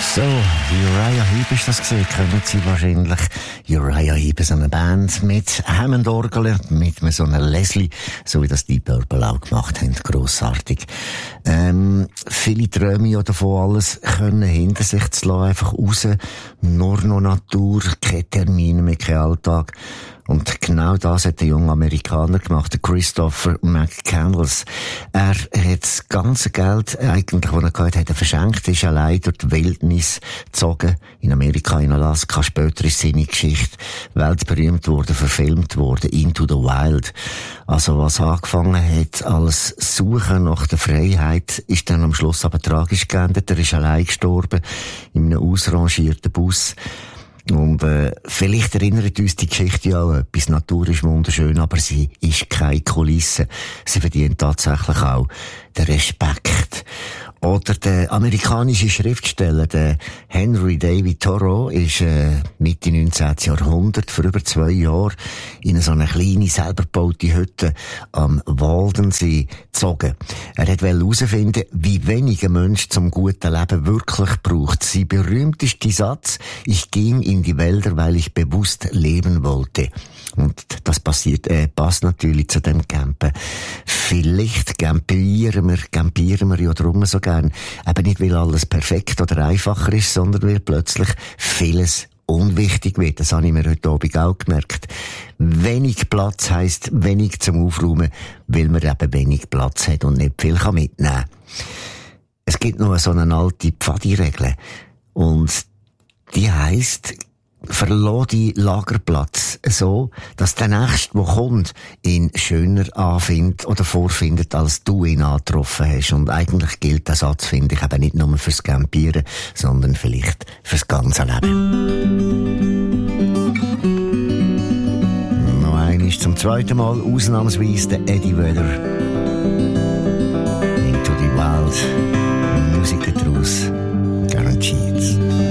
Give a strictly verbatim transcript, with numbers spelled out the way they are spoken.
So, Uriah Heep ist das gesehen, kennen Sie wahrscheinlich. Uriah Heep ist eine Band mit Hammond-Orgel, mit so einer Leslie, so wie das Deep Purple auch gemacht haben. Grossartig. Ähm, viele träumen ja davon, alles können hinter sich zu lassen, einfach raus. Nur noch Natur, keine Termine mehr, kein Alltag. Und genau das hat der junge Amerikaner gemacht, der Christopher McCandless. Er hat das ganze Geld, eigentlich, das er gehabt hat, verschenkt, ist allein durch die Wildnis gezogen. In Amerika, in Alaska. Später ist seine Geschichte weltberühmt worden, verfilmt worden. Into the Wild. Also, was angefangen hat als Suchen nach der Freiheit, ist dann am Schluss aber tragisch geendet. Er ist allein gestorben. In einem ausrangierten Bus. Und äh, vielleicht erinnert uns die Geschichte ja auch etwas. Natur ist wunderschön, aber sie ist keine Kulisse. Sie verdient tatsächlich auch den Respekt. Oder der amerikanische Schriftsteller, der Henry David Thoreau, ist äh, Mitte neunzehnten Jahrhundert, vor über zwei Jahren, in so eine kleine, selber gebaute Hütte am Waldensee gezogen. Er wollte herausfinden, wie wenig ein Mensch zum guten Leben wirklich braucht. Sein berühmtester Satz: Ich ging in die Wälder, weil ich bewusst leben wollte. Und das passiert, äh, passt natürlich zu dem Campen. Vielleicht campieren wir, campieren wir ja drum so gern. Eben nicht, weil alles perfekt oder einfacher ist, sondern weil plötzlich vieles unwichtig wird. Das habe ich mir heute Abend auch gemerkt. Wenig Platz heisst wenig zum Aufräumen, weil man eben wenig Platz hat und nicht viel kann mitnehmen. Es gibt noch so eine alte Pfadi-Regel. Und die heisst, verlass die Lagerplatz so, dass der Nächste, der kommt, ihn schöner anfindet oder vorfindet, als du ihn angetroffen hast. Und eigentlich gilt der Satz, finde ich, eben nicht nur fürs Campieren, sondern vielleicht fürs ganze Leben. Noch einmal zum zweiten Mal, ausnahmsweise der Eddie Vedder.